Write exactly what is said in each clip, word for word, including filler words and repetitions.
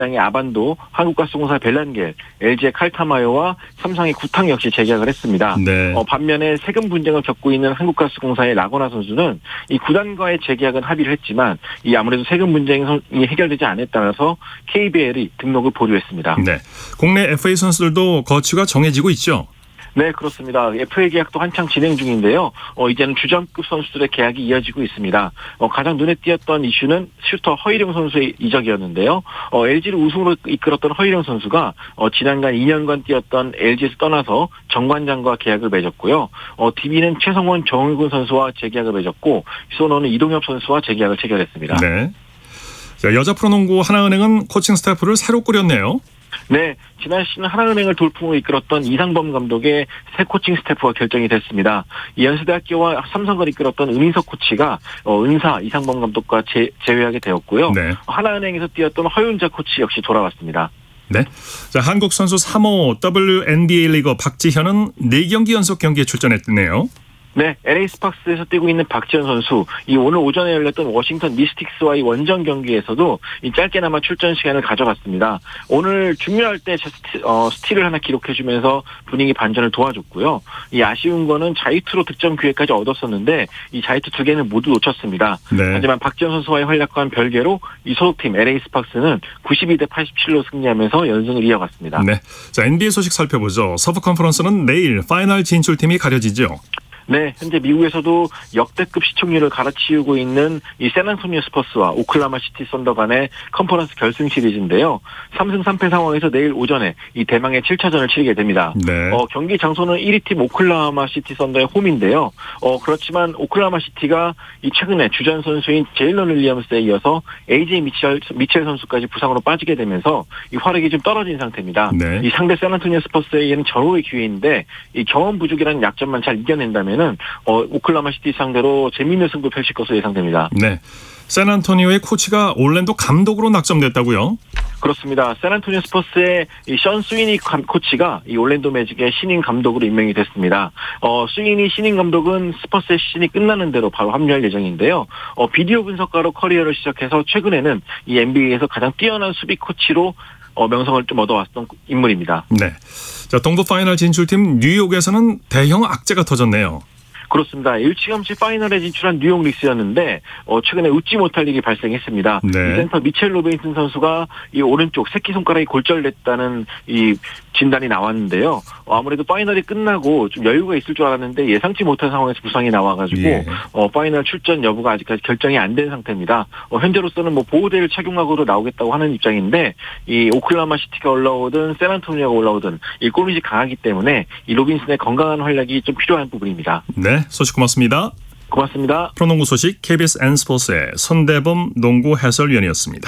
의 아반도, 한국가스공사 벨란겔, 엘지의 칼타마요와 삼성의 구탕 역시 재계약을 했습니다. 네. 어, 반면에 세금 분쟁을 겪고 있는 한국가스공사의 라거나 선수는 이 구단과의 재계약은 합의를 했지만 이 아무래도 세금 분쟁이 해결되지 않에 따라서 케이비엘이 등록을 보류했습니다. 네. 국내 에프에이 선수들도 거취가 정해지고 있죠? 네, 그렇습니다. 에프에이 계약도 한창 진행 중인데요. 어, 이제는 주전급 선수들의 계약이 이어지고 있습니다. 어, 가장 눈에 띄었던 이슈는 슈터 허일영 선수의 이적이었는데요. 어, 엘지를 우승으로 이끌었던 허일영 선수가 어, 지난간 이 년간 뛰었던 엘지에서 떠나서 정관장과 계약을 맺었고요. 어, 디비는 최성원, 정일군 선수와 재계약을 맺었고 소노는 이동엽 선수와 재계약을 체결했습니다. 네. 자, 여자 프로농구 하나은행은 코칭 스태프를 새로 꾸렸네요. 네, 지난 시즌 하나은행을 돌풍으로 이끌었던 이상범 감독의 새 코칭 스태프가 결정이 됐습니다. 이 연세대학교와 삼성을 이끌었던 은인석 코치가 어, 은사 이상범 감독과 재, 재회하게 되었고요. 네. 하나은행에서 뛰었던 허윤자 코치 역시 돌아왔습니다. 네. 자, 한국 선수 삼 호 더블유엔비에이 리거 박지현은 네 경기 연속 경기에 출전했네요. 네, 엘에이 스팍스에서 뛰고 있는 박지현 선수, 이 오늘 오전에 열렸던 워싱턴 미스틱스와의 원정 경기에서도 이 짧게나마 출전 시간을 가져갔습니다. 오늘 중요할 때 스티, 어, 스틸을 하나 기록해주면서 분위기 반전을 도와줬고요. 이 아쉬운 거는 자유투로 득점 기회까지 얻었었는데 이 자유투 두 개는 모두 놓쳤습니다. 네. 하지만 박지현 선수와의 활약과는 별개로 이 소속팀 엘에이 스팍스는 구십이 대 팔십칠로 승리하면서 연승을 이어갔습니다. 네. 자, 엔비에이 소식 살펴보죠. 서부 컨퍼런스는 내일 파이널 진출팀이 가려지죠. 네, 현재 미국에서도 역대급 시청률을 갈아치우고 있는 이 샌안토니오 스퍼스와 오클라호마 시티 썬더 간의 컨퍼런스 결승 시리즈인데요. 삼 승 삼 패 상황에서 내일 오전에 이 대망의 칠 차전을 치르게 됩니다. 네. 어, 경기 장소는 일 위 팀 오클라호마 시티 썬더의 홈인데요. 어, 그렇지만 오클라호마 시티가 이 최근에 주전 선수인 제일런 윌리엄스에 이어서 에이제이 미첼, 미첼 선수까지 부상으로 빠지게 되면서 이 화력이 좀 떨어진 상태입니다. 네. 이 상대 샌안토니오 스퍼스에게는 절호의 기회인데 이 경험 부족이라는 약점만 잘 이겨낸다면 는 어, 오클라호마 시티 상대로 재미있는 승부 펼칠 것으로 예상됩니다. 네, 샌안토니오의 코치가 올랜도 감독으로 낙점됐다고요? 그렇습니다. 샌안토니오 스퍼스의 이 션 스위니 코치가 이 올랜도 매직의 신인 감독으로 임명이 됐습니다. 어, 스위니 신인 감독은 스퍼스의 시즌이 끝나는 대로 바로 합류할 예정인데요. 어, 비디오 분석가로 커리어를 시작해서 최근에는 이 엔비에이에서 가장 뛰어난 수비 코치로 어, 명성을 좀 얻어왔던 인물입니다. 네. 자, 동부 파이널 진출팀 뉴욕에서는 대형 악재가 터졌네요. 그렇습니다. 일찌감치 파이널에 진출한 뉴욕 닉스였는데 어, 최근에 웃지 못할 일이 발생했습니다. 네. 이 센터 미첼 로빈슨 선수가 이 오른쪽 새끼손가락이 골절됐다는 이 진단이 나왔는데요. 어, 아무래도 파이널이 끝나고 좀 여유가 있을 줄 알았는데 예상치 못한 상황에서 부상이 나와가지고 예. 어, 파이널 출전 여부가 아직까지 결정이 안 된 상태입니다. 어, 현재로서는 뭐 보호대를 착용하고도 나오겠다고 하는 입장인데 이 오클라호마 시티가 올라오든 샌안토니오가 올라오든 이 골밑이 강하기 때문에 이 로빈슨의 건강한 활약이 좀 필요한 부분입니다. 네, 소식 고맙습니다. 고맙습니다. 프로농구 소식 케이비에스 N스포츠의 손대범 농구 해설위원이었습니다.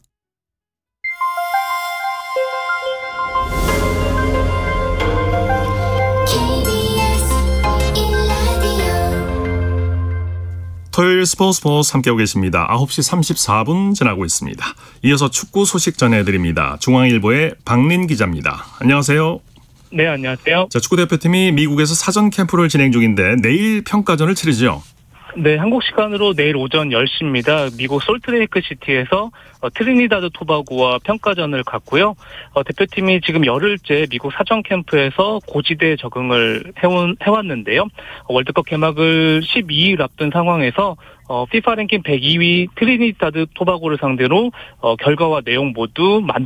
토요일 스포츠 스포츠 함께하고 계십니다. 아홉 시 삼십사 분 지나고 있습니다. 이어서 축구 소식 전해드립니다. 중앙일보의 박린 기자입니다. 안녕하세요. 네, 안녕하세요. 자, 축구대표팀이 미국에서 사전 캠프를 진행 중인데 내일 평가전을 치르죠. 네, 한국 시간으로 내일 오전 열 시입니다. 미국 솔트레이크 시티에서 어, 트리니다드 토바고와 평가전을 갖고요. 어, 대표팀이 지금 열흘째 미국 사전 캠프에서 고지대 적응을 해온, 해왔는데요. 어, 월드컵 개막을 십이 일 앞둔 상황에서 어, 피파 랭킹 백이 위 트리니다드 토바고를 상대로 어, 결과와 내용 모두 만